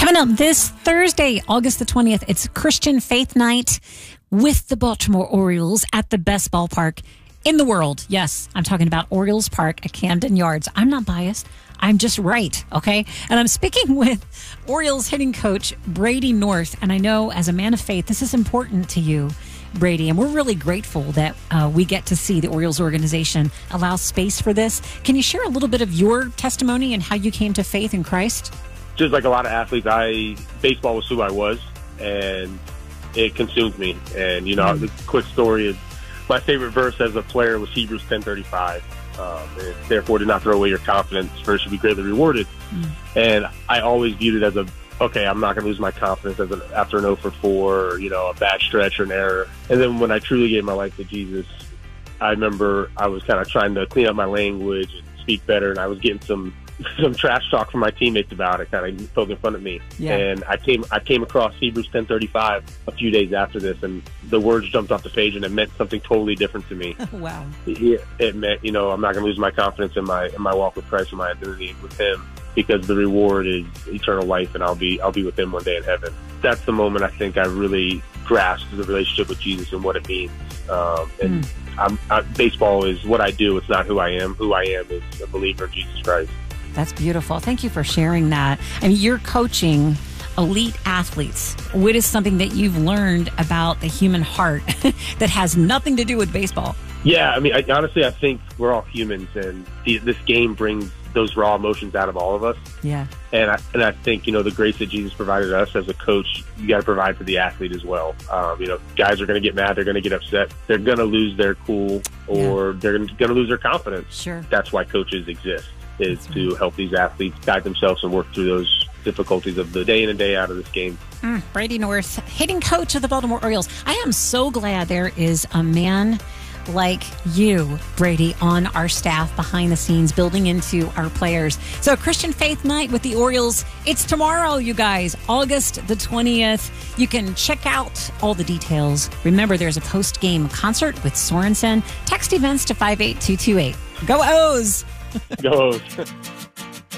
Coming up this Thursday, August the 20th, it's Christian Faith Night with the Baltimore Orioles at the best ballpark in the world. Yes, I'm talking about Orioles Park at Camden Yards. I'm not biased. I'm just right, okay? And I'm speaking with Orioles hitting coach Brady North. And I know as a man of faith, this is important to you, Brady. And we're really grateful that we get to see the Orioles organization allow space for this. Can you share a little bit of your testimony and how you came to faith in Christ? Just like a lot of athletes, baseball was who I was, and it consumed me. And, the quick story is my favorite verse as a player was Hebrews 10:35. Therefore, do not throw away your confidence, for it should be greatly rewarded. And I always viewed it as I'm not going to lose my confidence after an 0 for 4 or, a bad stretch or an error. And then when I truly gave my life to Jesus, I remember I was kind of trying to clean up my language and speak better, and I was getting some trash talk from my teammates about it, kind of poking fun at me. Yeah. And I came across Hebrews 10:35 a few days after this, and the words jumped off the page, and it meant something totally different to me. Wow. It meant, I'm not going to lose my confidence in my walk with Christ and my identity with Him, because the reward is eternal life, and I'll be with Him one day in heaven. That's the moment I think I really grasped the relationship with Jesus and what it means. Baseball is what I do. It's not who I am. Who I am is a believer in Jesus Christ. That's beautiful. Thank you for sharing that. I mean, you're coaching elite athletes. What is something that you've learned about the human heart that has nothing to do with baseball? Yeah, I mean, honestly, I think we're all humans, and this game brings those raw emotions out of all of us. Yeah. And I think, the grace that Jesus provided us as a coach, you got to provide for the athlete as well. Guys are going to get mad. They're going to get upset. They're going to lose their cool, or they're going to lose their confidence. Sure. That's why coaches exist, is to help these athletes guide themselves and work through those difficulties of the day in and day out of this game. Brady North, hitting coach of the Baltimore Orioles. I am so glad there is a man like you, Brady, on our staff behind the scenes, building into our players. So Christian Faith Night with the Orioles, it's tomorrow, you guys, August the 20th. You can check out all the details. Remember, there's a post-game concert with Sorensen. Text events to 58228. Go O's! Go O's!